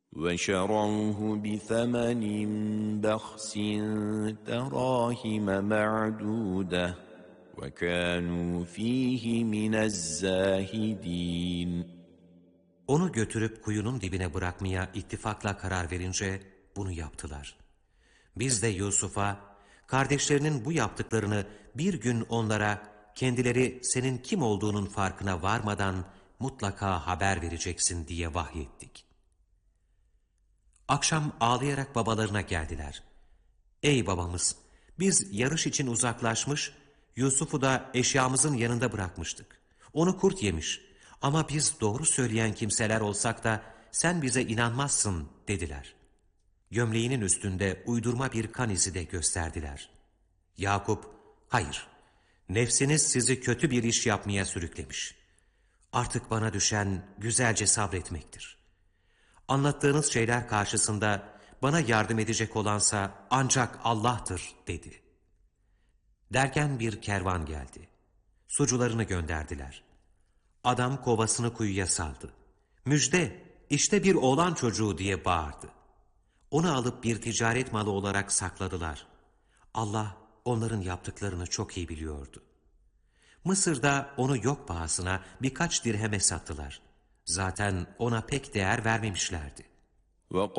وَشَرَوْهُ بِثَمَنٍ بَخْسٍ دَرَاهِمَ مَعْدُودَةٍ وَكَانُوا فِيهِ مِنَ الزَّاهِدِينَ Onu götürüp kuyunun dibine bırakmaya ittifakla karar verince bunu yaptılar. Biz de Yusuf'a kardeşlerinin bu yaptıklarını bir gün onlara kendileri senin kim olduğunun farkına varmadan mutlaka haber vereceksin diye vahyettik. Akşam ağlayarak babalarına geldiler. Ey babamız! Biz yarış için uzaklaşmış, Yusuf'u da eşyamızın yanında bırakmıştık. Onu kurt yemiş ama biz doğru söyleyen kimseler olsak da sen bize inanmazsın dediler. Gömleğinin üstünde uydurma bir kan izi de gösterdiler. Yakup, hayır, nefsiniz sizi kötü bir iş yapmaya sürüklemiş. Artık bana düşen güzelce sabretmektir. Anlattığınız şeyler karşısında bana yardım edecek olansa ancak Allah'tır dedi. Derken bir kervan geldi. Sucularını gönderdiler. Adam kovasını kuyuya saldı. Müjde, işte bir oğlan çocuğu diye bağırdı. Onu alıp bir ticaret malı olarak sakladılar. Allah onların yaptıklarını çok iyi biliyordu. Mısır'da onu yok pahasına birkaç dirheme sattılar. Zaten ona pek değer vermemişlerdi.